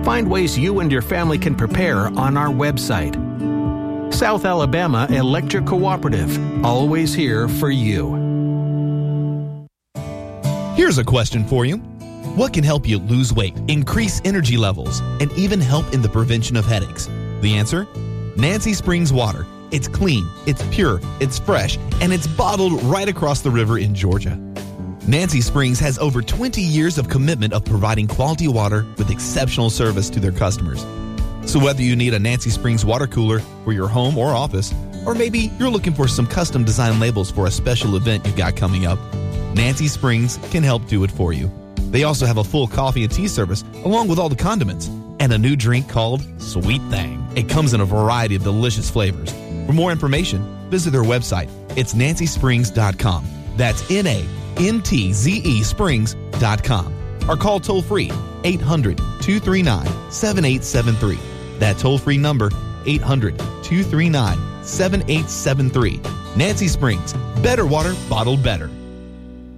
Find ways you and your family can prepare on our website. South Alabama Electric Cooperative, always here for you. Here's a question for you. What can help you lose weight, increase energy levels, and even help in the prevention of headaches? The answer? Nancy Springs water. It's clean, it's pure, it's fresh, and it's bottled right across the river in Georgia. Nancy Springs has over 20 years of commitment of providing quality water with exceptional service to their customers. So whether you need a Nancy Springs water cooler for your home or office, or maybe you're looking for some custom design labels for a special event you've got coming up, Nancy Springs can help do it for you. They also have a full coffee and tea service along with all the condiments and a new drink called Sweet Thang. It comes in a variety of delicious flavors. For more information, visit their website. It's nancysprings.com. That's NANTZE Springs.com. Or call toll free 800-239-7873. That toll free number 800-239-7873. Nancy Springs. Better water, bottled better.